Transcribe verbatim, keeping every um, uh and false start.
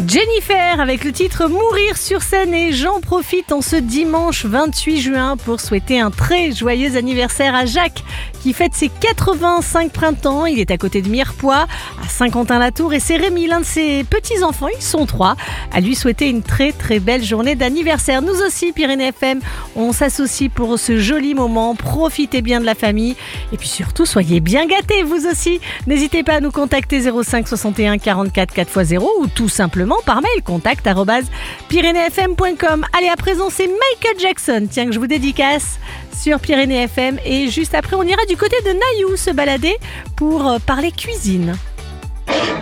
Jennifer avec le titre Mourir sur scène, et j'en profite en ce dimanche vingt-huit juin pour souhaiter un très joyeux anniversaire à Jacques qui fête ses quatre-vingt-cinq printemps. Il est à côté de Mirepoix, à Saint-Quentin-la-Tour, et c'est Rémi, l'un de ses petits-enfants, ils sont trois, à lui souhaiter une très très belle journée d'anniversaire. Nous aussi, Pyrénées F M, on s'associe pour ce joli moment. Profitez bien de la famille et puis surtout soyez bien gâtés vous aussi. N'hésitez pas à nous contacter zéro cinq soixante et un quarante-quatre quatre fois zéro ou tout simplement par mail contact arobase pyrénées f m point com. Allez, à présent c'est Michael Jackson, tiens, que je vous dédicace sur Pyrénées F M, et juste après on ira du côté de Naïou se balader pour parler cuisine.